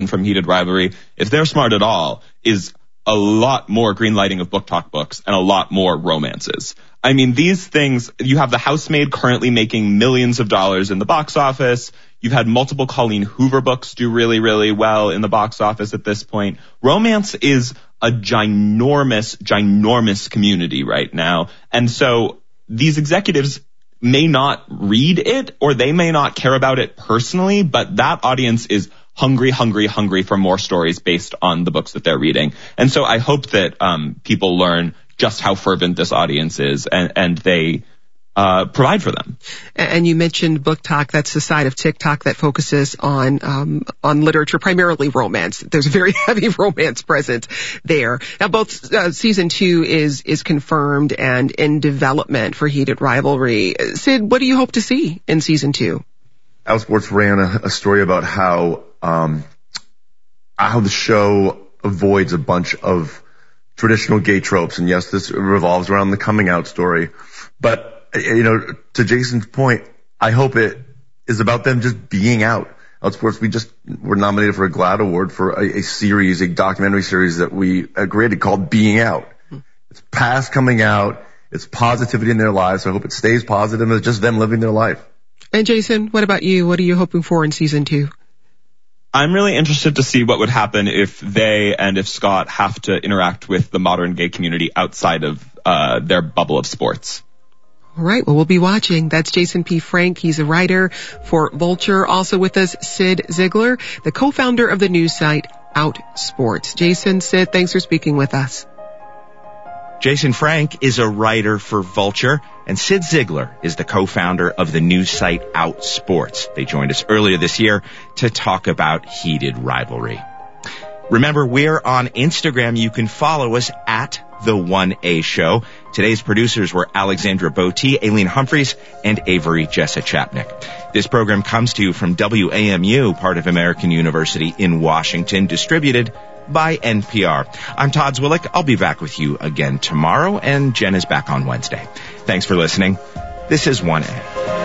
gotten from Heated Rivalry, if they're smart at all, is a lot more greenlighting of Book Talk books and a lot more romances. I mean, these things, you have The Housemaid currently making millions of dollars in the box office. You've had multiple Colleen Hoover books do really, really well in the box office at this point. Romance is a ginormous community right now. And so these executives may not read it, or they may not care about it personally, but that audience is hungry for more stories based on the books that they're reading. And so I hope that people learn just how fervent this audience is, and they provide for them. And you mentioned Book Talk. That's the side of TikTok that focuses on literature, primarily romance. There's a very heavy romance present there. Now, both season 2 is confirmed and in development for Heated Rivalry. Sid, what do you hope to see in season 2? Outsports ran a story about how the show avoids a bunch of traditional gay tropes. And yes, this revolves around the coming out story. But, to Jason's point, I hope it is about them just being out. Outsports, we were nominated for a GLAAD award for a documentary series that we created called Being Out. It's past coming out. It's positivity in their lives. So I hope it stays positive. It's just them living their life. And Jason, what about you? What are you hoping for in season 2? I'm really interested to see what would happen if they and if Scott have to interact with the modern gay community outside of their bubble of sports. All right. Well, we'll be watching. That's Jason P. Frank. He's a writer for Vulture. Also with us, Sid Ziegler, the co-founder of the news site Outsports. Jason, Sid, thanks for speaking with us. Jason Frank is a writer for Vulture, and Sid Ziegler is the co-founder of the news site Outsports. They joined us earlier this year to talk about Heated Rivalry. Remember, we're on Instagram. You can follow us at The 1A Show. Today's producers were Alexandra Botti, Aileen Humphreys, and Avery Jessa Chapnick. This program comes to you from WAMU, part of American University in Washington, distributed by NPR. I'm Todd Zwillick. I'll be back with you again tomorrow, and Jen is back on Wednesday. Thanks for listening. This is 1A.